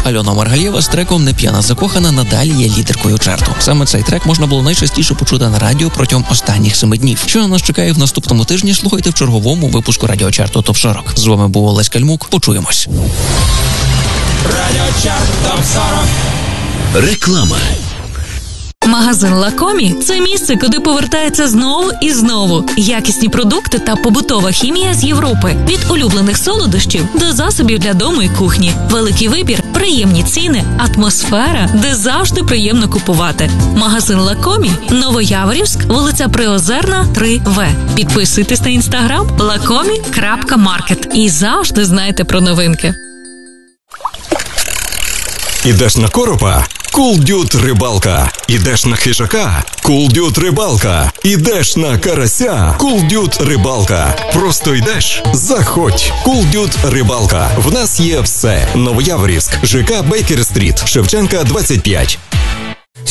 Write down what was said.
Альона Маргалєва з треком «Не п'яна закохана» надалі є лідеркою чарту. Саме цей трек можна було найчастіше почути на радіо протягом останніх 7 днів. Що на нас чекає в наступному тижні, слухайте в черговому випуску радіочарту ТОП 40. З вами був Олесь Кальмук. Почуємось. Радіочарт ТОП 40. Реклама. Магазин Лакомі – це місце, куди повертається знову і знову. Якісні продукти та побутова хімія з Європи. Від улюблених солодощів до засобів для дому і кухні. Великий вибір, приємні ціни, атмосфера, де завжди приємно купувати. Магазин Лакомі, Новояворівськ, вулиця Приозерна, 3В. Підписуйтесь на інстаграм lakomi.market і завжди знайте про новинки. Ідеш на коропа? Cool Dude рибалка. Ідеш на хижака? Cool Dude рибалка. Ідеш на карася? Cool Dude рибалка. Просто йдеш? Заходь. Cool Dude рибалка. В нас є все. Новояворівськ, ЖК Бейкер-стріт, Шевченка 25.